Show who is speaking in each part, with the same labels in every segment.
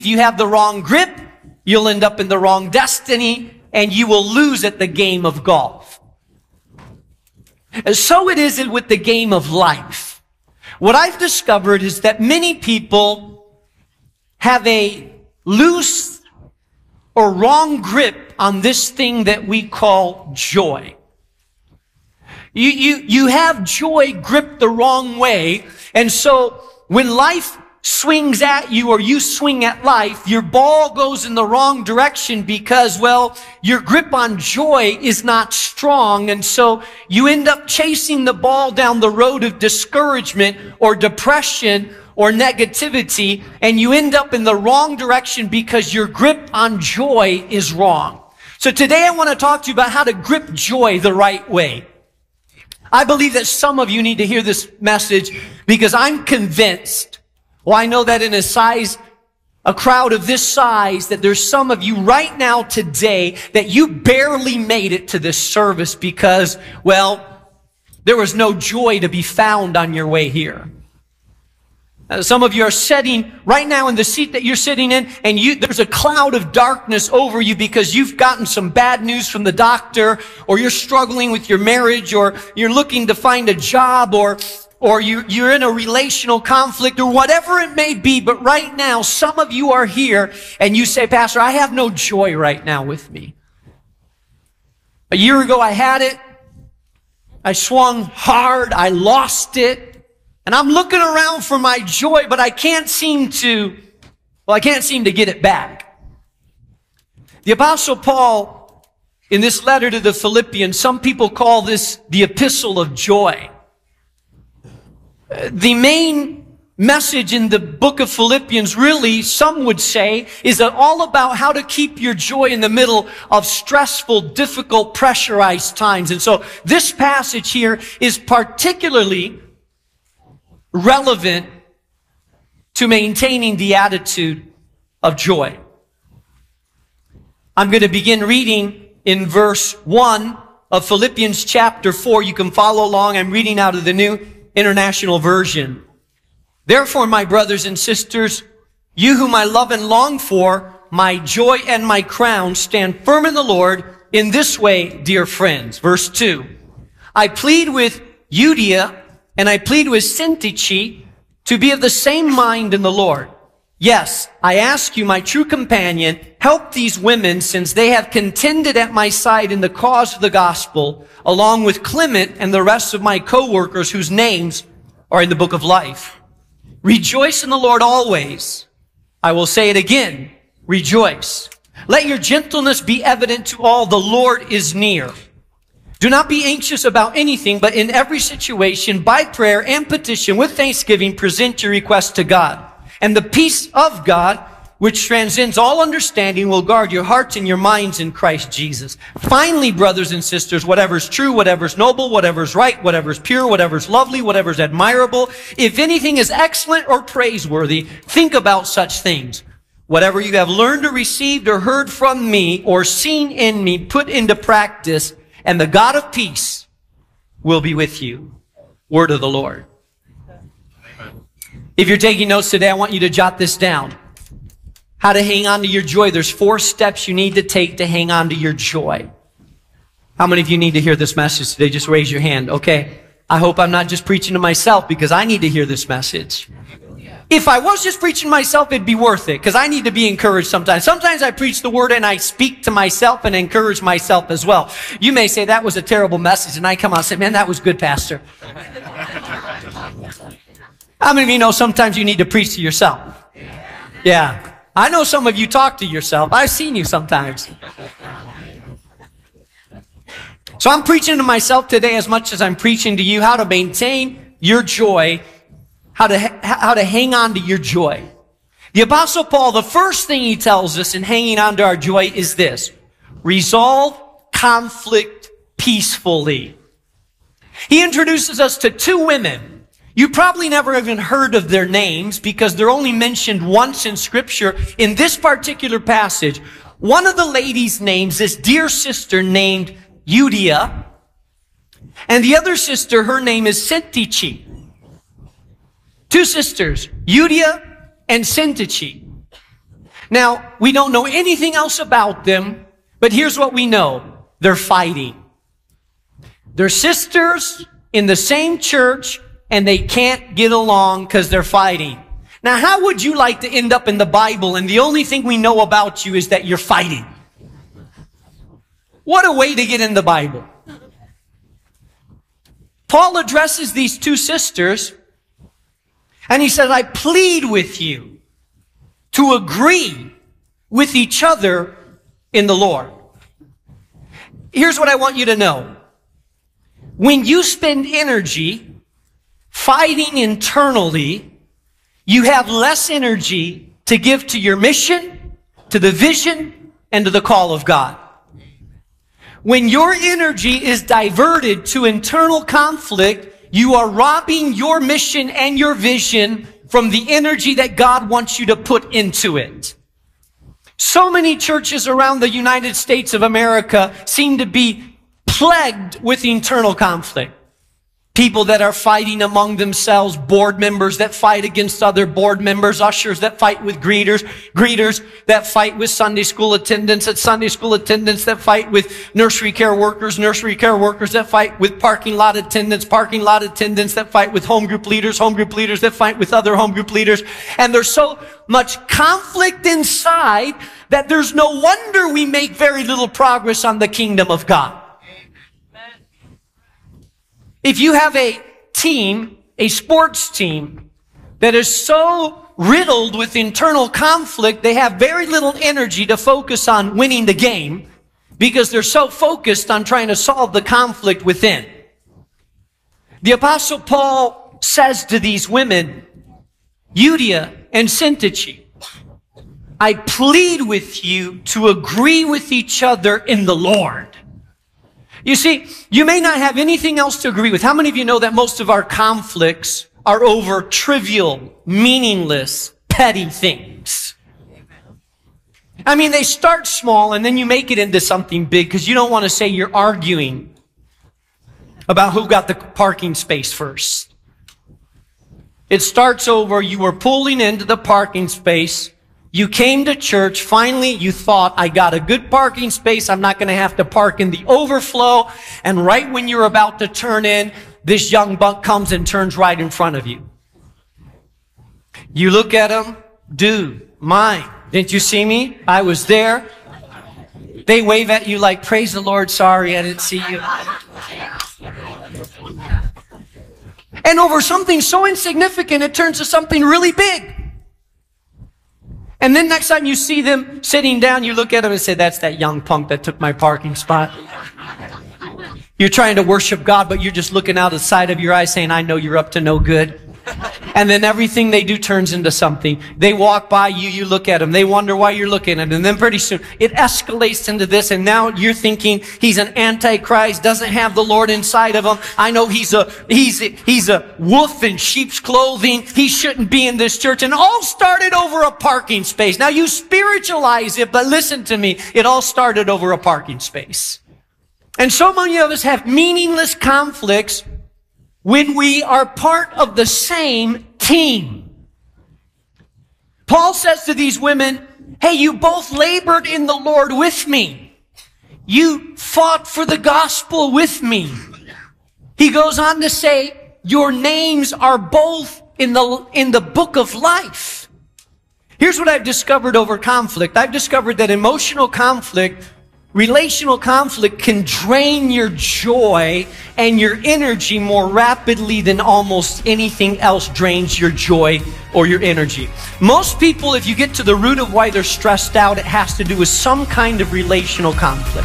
Speaker 1: you have the wrong grip, you'll end up in the wrong destiny, and you will lose at the game of golf. And so it is with the game of life. What I've discovered is that many people have a loose or wrong grip on this thing that we call joy. You have joy gripped the wrong way, and so when life swings at you or you swing at life, your ball goes in the wrong direction because, well, your grip on joy is not strong, and so you end up chasing the ball down the road of discouragement or depression or negativity, and you end up in the wrong direction because your grip on joy is wrong. So today I want to talk to you about how to grip joy the right way. I believe that some of you need to hear this message because I'm convinced, well, I know that in a crowd of this size, that there's some of you right now today that you barely made it to this service because, well, there was no joy to be found on your way here. Some of you are sitting right now in the seat that you're sitting in, and there's a cloud of darkness over you because you've gotten some bad news from the doctor, or you're struggling with your marriage, or you're looking to find a job, or you're in a relational conflict, or whatever it may be. But right now, some of you are here, and you say, Pastor, I have no joy right now with me. A year ago, I had it. I swung hard. I lost it. And I'm looking around for my joy, but I can't seem to get it back. The Apostle Paul, in this letter to the Philippians, some people call this the epistle of joy. The main message in the book of Philippians, really, some would say, is all about how to keep your joy in the middle of stressful, difficult, pressurized times. And so this passage here is particularly relevant to maintaining the attitude of joy. I'm going to begin reading in verse 1 of Philippians chapter 4. You can follow along. I'm reading out of the New International Version. Therefore, my brothers and sisters, you whom I love and long for, my joy and my crown, stand firm in the Lord in this way, dear friends. Verse 2. I plead with Euodia and I plead with Syntyche to be of the same mind in the Lord. Yes, I ask you, my true companion, help these women, since they have contended at my side in the cause of the gospel, along with Clement and the rest of my co-workers whose names are in the book of life. Rejoice in the Lord always. I will say it again, rejoice. Let your gentleness be evident to all. The Lord is near. Do not be anxious about anything, but in every situation, by prayer and petition, with thanksgiving, present your requests to God. And the peace of God, which transcends all understanding, will guard your hearts and your minds in Christ Jesus. Finally, brothers and sisters, whatever is true, whatever is noble, whatever is right, whatever is pure, whatever is lovely, whatever is admirable, if anything is excellent or praiseworthy, think about such things. Whatever you have learned or received or heard from me or seen in me, put into practice, and the God of peace will be with you. Word of the Lord. Amen. If you're taking notes today, I want you to jot this down. How to hang on to your joy. There's 4 steps you need to take to hang on to your joy. How many of you need to hear this message today? Just raise your hand. Okay. I hope I'm not just preaching to myself, because I need to hear this message. If I was just preaching to myself, it'd be worth it, because I need to be encouraged sometimes. Sometimes I preach the word and I speak to myself and encourage myself as well. You may say that was a terrible message, and I come out and say, man, that was good, Pastor. How many of you know sometimes you need to preach to yourself? Yeah. I know some of you talk to yourself. I've seen you sometimes. So I'm preaching to myself today as much as I'm preaching to you how to maintain your joy, how to hang on to your joy. The Apostle Paul, the first thing he tells us in hanging on to our joy is this: resolve conflict peacefully. He introduces us to 2 women. You probably never even heard of their names because they're only mentioned once in Scripture in this particular passage. One of the ladies' names, this dear sister named Euodia, and the other sister, her name is Syntyche. 2 sisters, Euodia and Syntyche. Now, we don't know anything else about them, but here's what we know. They're fighting. They're sisters in the same church, and they can't get along because they're fighting. Now, how would you like to end up in the Bible and the only thing we know about you is that you're fighting? What a way to get in the Bible. Paul addresses these two sisters, and he says, I plead with you to agree with each other in the Lord. Here's what I want you to know. When you spend energy fighting internally, you have less energy to give to your mission, to the vision, and to the call of God. When your energy is diverted to internal conflict, you are robbing your mission and your vision from the energy that God wants you to put into it. So many churches around the United States of America seem to be plagued with internal conflict. People that are fighting among themselves, board members that fight against other board members, ushers that fight with greeters that fight with Sunday school attendants, Sunday school attendants that fight with nursery care workers that fight with parking lot attendants that fight with home group leaders that fight with other home group leaders. And there's so much conflict inside that there's no wonder we make very little progress on the kingdom of God. If you have a team, a sports team, that is so riddled with internal conflict, they have very little energy to focus on winning the game because they're so focused on trying to solve the conflict within. The Apostle Paul says to these women, Euodia and Syntyche, I plead with you to agree with each other in the Lord. You see, you may not have anything else to agree with. How many of you know that most of our conflicts are over trivial, meaningless, petty things? I mean, they start small and then you make it into something big because you don't want to say you're arguing about who got the parking space first. It starts over, you were pulling into the parking space. You came to church, finally you thought, I got a good parking space, I'm not going to have to park in the overflow, and right when you're about to turn in, this young buck comes and turns right in front of you. You look at him, dude, mine, didn't you see me? I was there. They wave at you like, praise the Lord, sorry, I didn't see you. And over something so insignificant, it turns to something really big. And then next time you see them sitting down, you look at them and say, that's that young punk that took my parking spot. You're trying to worship God, but you're just looking out the side of your eye saying, I know you're up to no good. And then everything they do turns into something. They walk by you, you look at them. They wonder why you're looking at them. And then pretty soon it escalates into this. And now you're thinking he's an antichrist, doesn't have the Lord inside of him. I know he's a wolf in sheep's clothing. He shouldn't be in this church. And all started over a parking space. Now you spiritualize it, but listen to me. It all started over a parking space. And so many of us have meaningless conflicts when we are part of the same team. Paul says to these women, hey, you both labored in the Lord with me. You fought for the gospel with me. He goes on to say, your names are both in the book of life. Here's what I've discovered over conflict. I've discovered that emotional conflict, relational conflict can drain your joy and your energy more rapidly than almost anything else drains your joy or your energy. Most people, if you get to the root of why they're stressed out, it has to do with some kind of relational conflict.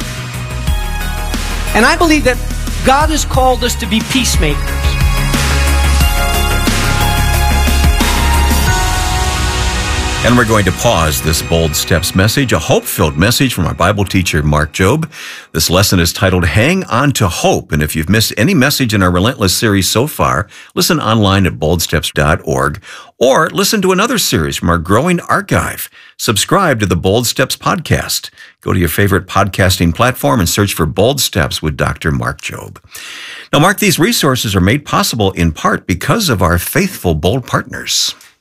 Speaker 1: And I believe that God has called us to be peacemakers.
Speaker 2: And we're going to pause this Bold Steps message, a hope-filled message from our Bible teacher, Mark Jobe. This lesson is titled, Hang On to Hope. And if you've missed any message in our Relentless series so far, listen online at boldsteps.org or listen to another series from our growing archive. Subscribe to the Bold Steps podcast. Go to your favorite podcasting platform and search for Bold Steps with Dr. Mark Jobe. Now, Mark, these resources are made possible in part because of our faithful Bold partners.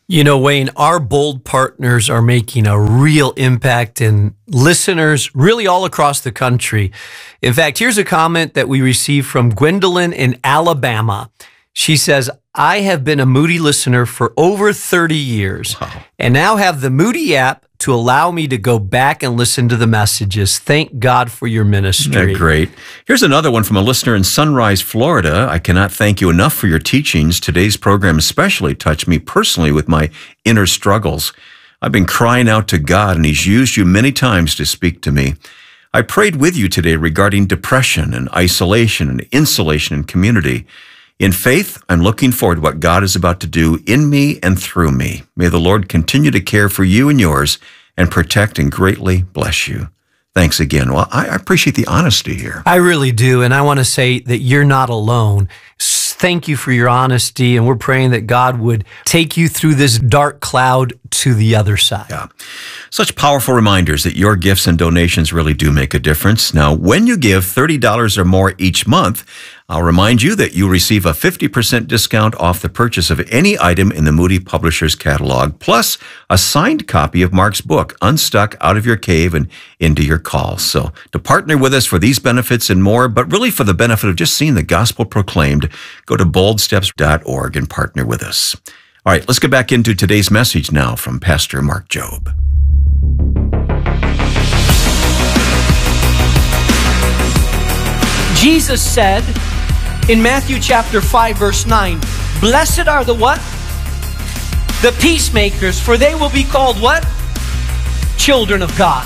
Speaker 1: You know, Wayne, our Bold partners are making a real impact in listeners really all across the country. In fact, here's a comment that we received from Gwendolyn in Alabama. She says, I have been a Moody listener for over 30 years and now have the Moody app to allow me to go back and listen to the messages. Thank God for your ministry.
Speaker 2: They're great. Here's another one from a listener in Sunrise, Florida. I cannot thank you enough for your teachings. Today's program especially touched me personally with my inner struggles. I've been crying out to God, and He's used you many times to speak to me. I prayed with you today regarding depression and isolation and insulation in community. In faith, I'm looking forward to what God is about to do in me and through me. May the Lord continue to care for you and yours and protect and greatly bless you. Thanks again. Well, I appreciate the honesty here.
Speaker 1: I really do. And I want to say that you're not alone. Thank you for your honesty. And we're praying that God would take you through this dark cloud to the other side.
Speaker 2: Yeah. Such powerful reminders that your gifts and donations really do make a difference. Now, when you give $30 or more each month, I'll remind you that you'll receive a 50% discount off the purchase of any item in the Moody Publishers catalog, plus a signed copy of Mark's book, Unstuck Out of Your Cave and Into Your Call. So to partner with us for these benefits and more, but really for the benefit of just seeing the gospel proclaimed, go to boldsteps.org and partner with us. All right, let's get back into today's message now from Pastor Mark Jobe.
Speaker 1: Jesus said in Matthew chapter 5, verse 9, blessed are the what? The peacemakers, for they will be called what? Children of God.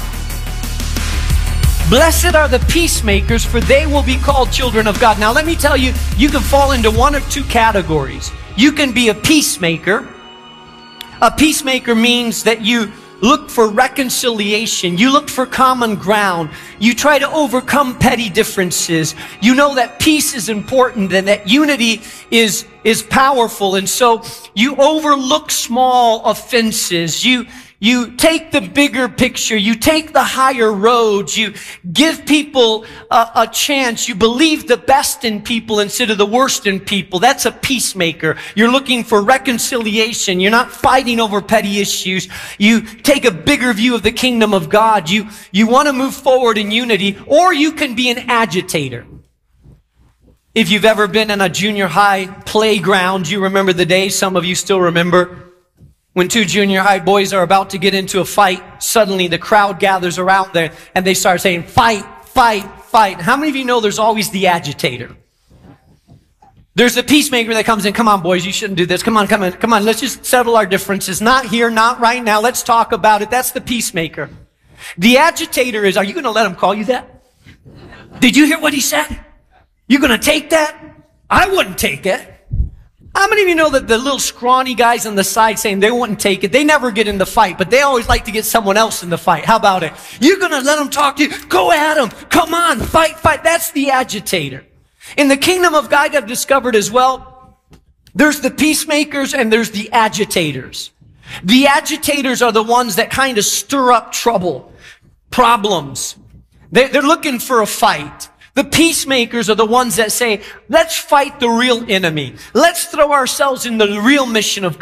Speaker 1: Blessed are the peacemakers, for they will be called children of God. Now let me tell you, you can fall into one of two categories. You can be a peacemaker. A peacemaker means that you look for reconciliation. You look for common ground. You try to overcome petty differences. You know that peace is important and that unity is powerful. And so you overlook small offenses. You take the bigger picture. You take the higher roads. You give people a chance. You believe the best in people instead of the worst in people. That's a peacemaker. You're looking for reconciliation. You're not fighting over petty issues. You take a bigger view of the kingdom of God. You want to move forward in unity, or you can be an agitator. If you've ever been in a junior high playground, you remember the days. Some of you still remember when two junior high boys are about to get into a fight. Suddenly the crowd gathers around there and they start saying, fight, fight, fight. How many of you know there's always the agitator? There's the peacemaker that comes in. Come on, boys, you shouldn't do this. Come on, come on, come on. Let's just settle our differences. Not here, not right now. Let's talk about it. That's the peacemaker. The agitator is, are you going to let him call you that? Did you hear what he said? You going to take that? I wouldn't take it. How many of you know that the little scrawny guys on the side saying they wouldn't take it, they never get in the fight, but they always like to get someone else in the fight? How about it? You're going to let them talk to you? Go at them. Come on, fight, fight. That's the agitator. In the kingdom of God, I've discovered as well, there's the peacemakers and there's the agitators. The agitators are the ones that kind of stir up trouble, problems. They're looking for a fight. The peacemakers are the ones that say, let's fight the real enemy. Let's throw ourselves in the real mission of